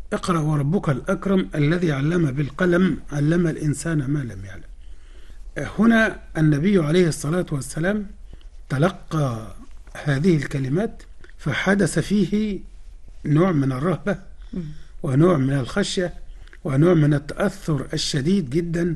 اقرأ وربك الأكرم الذي علم بالقلم علم الإنسان ما لم يعلم. هنا النبي عليه الصلاة والسلام تلقى هذه الكلمات فحدث فيه نوع من الرهبة ونوع من الخشية ونوع من التأثر الشديد جدا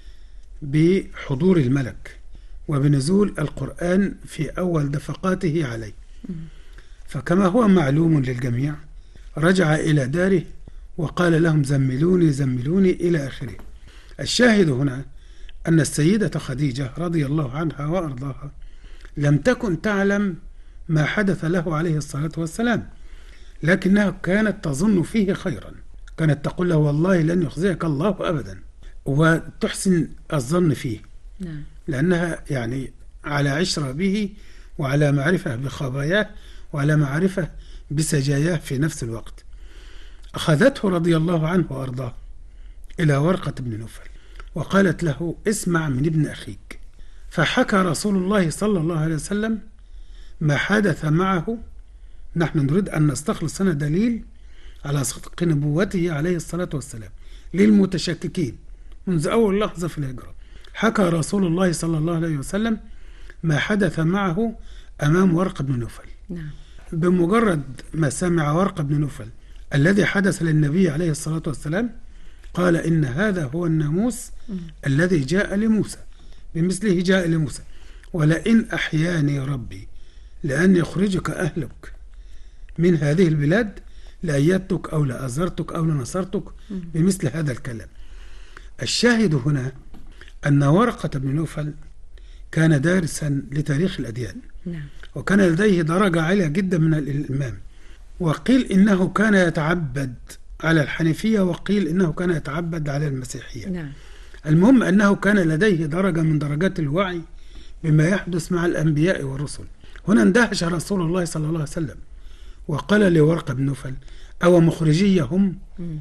بحضور الملك وبنزول القرآن في أول دفقاته عليه. فكما هو معلوم للجميع رجع إلى داره وقال لهم زملوني زملوني إلى آخره. الشاهد هنا أن السيدة خديجة رضي الله عنها وأرضاها لم تكن تعلم ما حدث له عليه الصلاة والسلام، لكنها كانت تظن فيه خيرا، كانت تقول له والله لن يخزيك الله أبدا، وتحسن الظن فيه لأنها يعني على عشرة به وعلى معرفة بخباياه وعلى معرفة بسجاياه في نفس الوقت. أخذته رضي الله عنه وأرضاه إلى ورقة بن نوفل وقالت له اسمع من ابن أخيك. فحكى رسول الله صلى الله عليه وسلم ما حدث معه. نحن نريد أن نستخلص هنا دليل على صدق نبوته عليه الصلاة والسلام للمتشككين منذ أول لحظة في الهجرة. حكى رسول الله صلى الله عليه وسلم ما حدث معه أمام ورقة بن نوفل. بمجرد ما سمع ورقة بن نوفل الذي حدث للنبي عليه الصلاة والسلام قال إن هذا هو الناموس الذي جاء لموسى، بمثله جاء لموسى، ولئن أحياني ربي لأن يخرجك أهلك من هذه البلاد لأيدتك أو لأزرتك أو لنصرتك، بمثل هذا الكلام. الشاهد هنا أن ورقة بن نوفل كان دارسا لتاريخ الأديان، وكان لديه درجة عالية جدا من الإلمام، وقيل إنه كان يتعبد على الحنيفية وقيل إنه كان يتعبد على المسيحية. المهم أنه كان لديه درجة من درجات الوعي بما يحدث مع الأنبياء والرسل. هنا اندهش رسول الله صلى الله عليه وسلم وقال لورقة بن نوفل أو مخرجية هم؟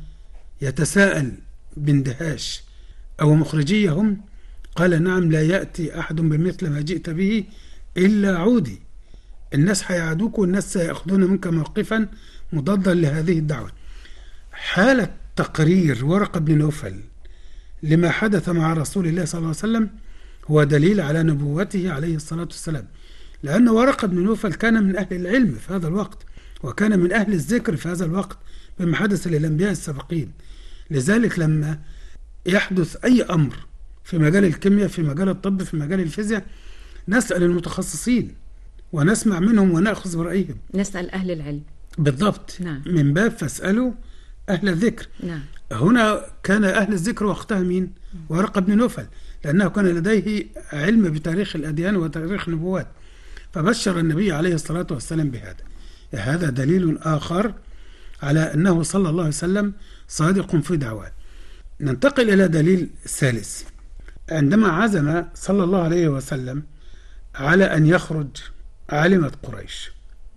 يتساءل باندهاش أو مخرجية هم؟ قال نعم، لا يأتي أحد بمثل ما جئت به إلا عودي. الناس هيعادوك والناس سيأخذون منك موقفا مضادا لهذه الدعوة. حالة تقرير ورقة بن نوفل لما حدث مع رسول الله صلى الله عليه وسلم هو دليل على نبوته عليه الصلاة والسلام، لأن ورقة بن نوفل كان من أهل العلم في هذا الوقت وكان من أهل الذكر في هذا الوقت بما حدث للأنبياء السابقين. لذلك لما يحدث أي أمر في مجال الكيمياء، في مجال الطب، في مجال الفيزياء، نسأل المتخصصين ونسمع منهم ونأخذ برأيهم، نسأل أهل العلم بالضبط. من باب فاسألوا أهل الذكر. هنا كان أهل الذكر وقتها مين؟ ورقة بن نوفل، لأنه كان لديه علم بتاريخ الأديان وتاريخ النبوات، فبشر النبي عليه الصلاة والسلام بهذا. هذا دليل آخر على أنه صلى الله عليه وسلم صادق في دعواه. ننتقل إلى دليل ثالث. عندما عزم صلى الله عليه وسلم على أن يخرج علمت قريش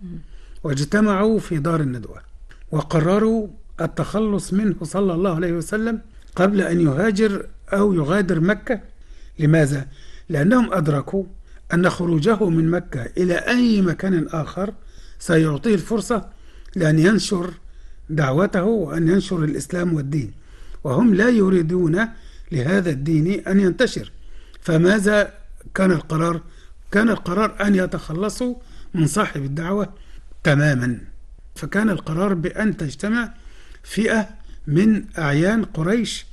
واجتمعوا في دار الندوة وقرروا التخلص منه صلى الله عليه وسلم قبل أن يهاجر أو يغادر مكة. لماذا؟ لأنهم أدركوا أن خروجه من مكة إلى أي مكان آخر سيعطيه الفرصة لأن ينشر دعوته وأن ينشر الإسلام والدين، وهم لا يريدون لهذا الدين أن ينتشر. فماذا كان القرار؟ كان القرار أن يتخلصوا من صاحب الدعوة تماما. فكان القرار بأن تجتمع فئة من أعيان قريش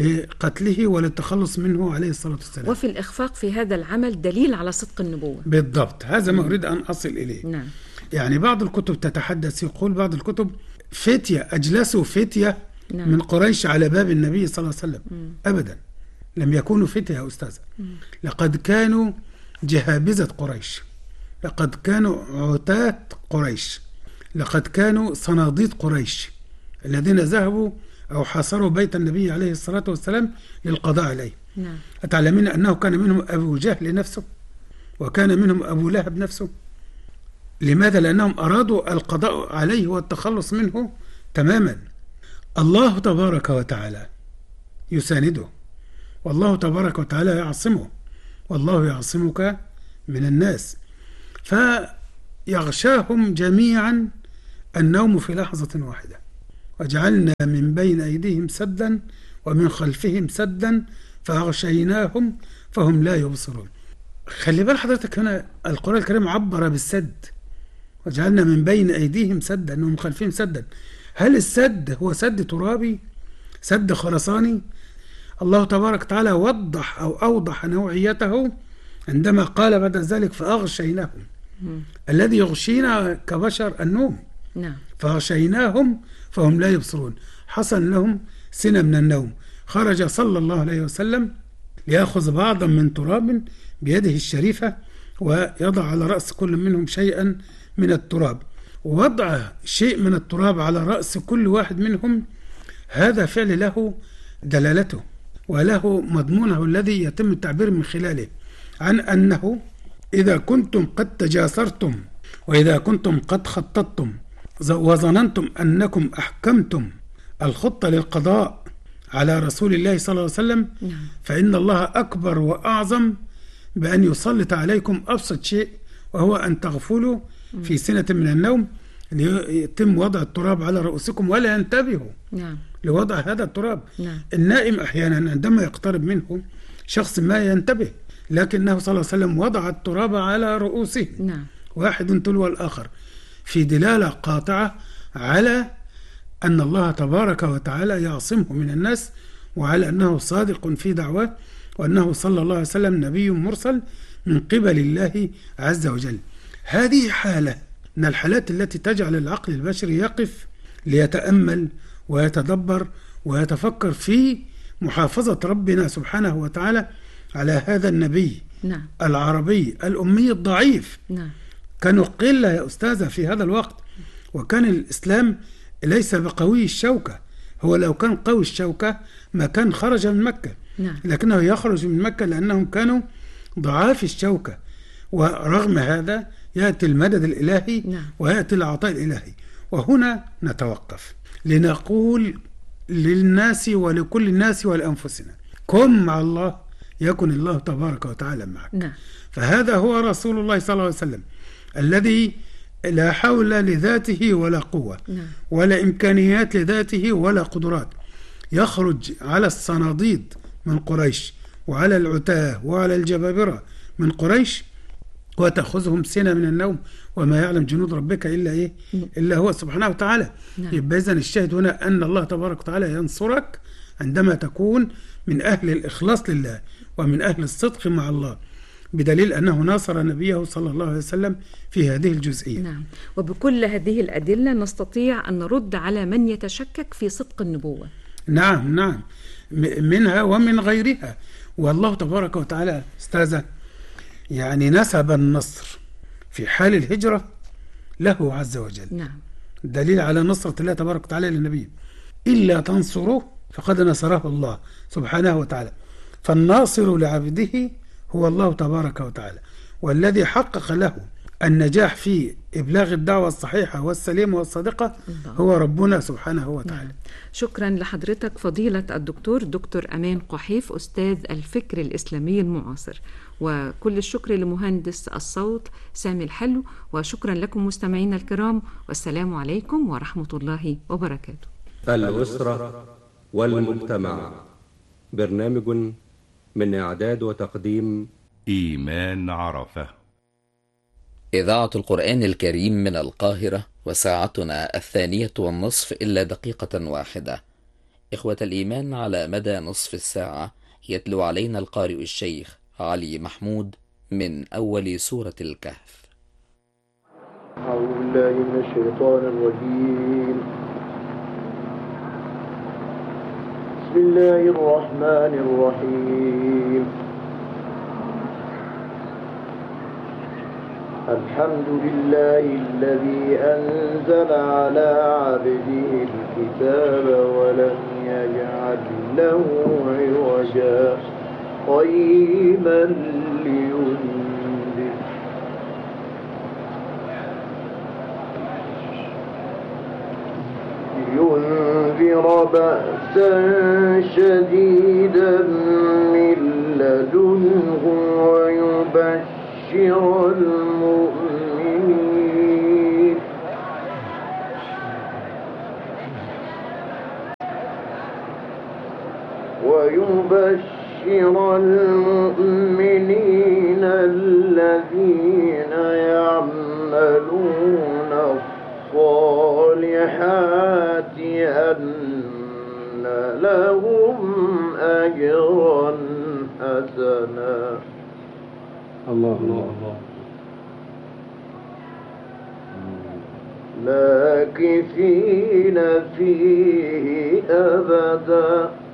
لقتله وللتخلص منه عليه الصلاة والسلام. وفي الإخفاق في هذا العمل دليل على صدق النبوة. بالضبط، هذا ما أريد أن أصل إليه. يعني بعض الكتب تتحدث، يقول بعض الكتب فتية أجلسوا فتية من قريش على باب النبي صلى الله عليه وسلم. أبدا، لم يكونوا فتية يا أستاذ، لقد كانوا جهابزة قريش، لقد كانوا عتاة قريش، لقد كانوا صناديد قريش الذين ذهبوا أو حاصروا بيت النبي عليه الصلاة والسلام للقضاء عليه. أتعلمين أنه كان منهم أبو جهل نفسه وكان منهم أبو لهب نفسه؟ لماذا؟ لأنهم أرادوا القضاء عليه والتخلص منه تماما. الله تبارك وتعالى يسانده، والله تبارك وتعالى يعصمه، والله يعصمك من الناس. فيغشاهم جميعا النوم في لحظة واحدة، وجعلنا من بين أيديهم سدا ومن خلفهم سدا فأغشيناهم فهم لا يبصرون. خلي بال حضرتك، هنا القرآن الكريم عبر بالسد، وجعلنا من بين أيديهم سدا ومن خلفهم سدا. هل السد هو سد ترابي، سد خرساني؟ الله تبارك وتعالى وضح أو أوضح نوعيته عندما قال بعد ذلك فأغشيناهم. الذي يغشينا كبشر النوم، نعم. فغشيناهم فهم لا يبصرون. حصل لهم سنة من النوم، خرج صلى الله عليه وسلم ليأخذ بعضا من تراب بيده الشريفة ويضع على رأس كل منهم شيئا من التراب. ووضع شيء من التراب على رأس كل واحد منهم هذا فعل له دلالته وله مضمونه الذي يتم التعبير من خلاله عن أنه إذا كنتم قد تجاسرتم وإذا كنتم قد خططتم وظننتم أنكم أحكمتم الخطة للقضاء على رسول الله صلى الله عليه وسلم، فإن الله أكبر وأعظم بأن يسلط عليكم أبسط شيء، وهو أن تغفلوا في سنة من النوم ليتم وضع التراب على رؤوسكم ولا ينتبهوا لوضع هذا التراب. النائم أحيانا عندما يقترب منه شخص ما ينتبه، لكنه صلى الله عليه وسلم وضع التراب على رؤوسهم واحد تلو الآخر، في دلالة قاطعة على أن الله تبارك وتعالى يعصمه من الناس، وعلى أنه صادق في دعواه، وأنه صلى الله عليه وسلم نبي مرسل من قبل الله عز وجل. هذه حالة من الحالات التي تجعل العقل البشري يقف ليتأمل ويتدبر ويتفكر في محافظة ربنا سبحانه وتعالى على هذا النبي العربي الأمي الضعيف. كانوا قلة يا أستاذة في هذا الوقت، وكان الإسلام ليس بقوي الشوكة. هو لو كان قوي الشوكة ما كان خرج من مكة، لكنه يخرج من مكة لأنهم كانوا ضعاف الشوكة، ورغم هذا يأتي المدد الإلهي ويأتي العطاء الإلهي. وهنا نتوقف لنقول للناس ولكل الناس ولأنفسنا: كن مع الله يكن الله تبارك وتعالى معك. فهذا هو رسول الله صلى الله عليه وسلم الذي لا حول لذاته ولا قوة ولا إمكانيات لذاته ولا قدرات، يخرج على الصناديد من قريش وعلى العتاه وعلى الجبابرة من قريش وتأخذهم سنة من النوم وما يعلم جنود ربك إلا هو سبحانه وتعالى. يبقى إذن الشاهد هنا أن الله تبارك وتعالى ينصرك عندما تكون من أهل الإخلاص لله ومن أهل الصدق مع الله، بدليل أنه ناصر نبيه صلى الله عليه وسلم في هذه الجزئية. وبكل هذه الأدلة نستطيع أن نرد على من يتشكك في صدق النبوة. نعم، منها ومن غيرها. والله تبارك وتعالى استاذ يعني نسب النصر في حال الهجرة له عز وجل. دليل على نصرة الله تبارك وتعالى للنبي: إلا تنصروه فقد نصره الله سبحانه وتعالى. فالناصر لعبده هو الله تبارك وتعالى، والذي حقق له النجاح في إبلاغ الدعوة الصحيحة والسليمة والصادقة هو ربنا سبحانه وتعالى. شكرا لحضرتك فضيلة دكتور أمان قحيف، أستاذ الفكر الإسلامي المعاصر، وكل الشكر لمهندس الصوت سامي الحلو، وشكرا لكم مستمعينا الكرام، والسلام عليكم ورحمة الله وبركاته. الأسرة والمجتمع، برنامج من إعداد وتقديم إيمان عرفة. إذاعة القرآن الكريم من القاهرة، وساعتنا 2:30 إلا دقيقة واحدة. إخوة الإيمان، على مدى نصف الساعة يتلو علينا القارئ الشيخ علي محمود من أول سورة الكهف. أعوذ بالله من الشيطان الرجيم. بسم الله الرحمن الرحيم. الحمد لله الذي أنزل على عبده الكتاب ولم يجعل له عوجا قيما لينذر بأسا شديدا من لدنه ويبشر المؤمنين ويبشر المؤمنين الذين يعملون الصالحات أن لهم أجرا حسنا. الله الله ماكثين فيه أبدا